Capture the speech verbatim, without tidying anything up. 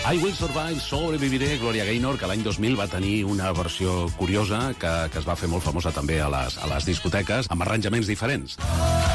I Will Survive, sobreviviré, Gloria Gaynor, que l'any dos mil va tenir una versió curiosa que, que es va fer molt famosa també a les, a les discoteques, amb arranjaments diferents.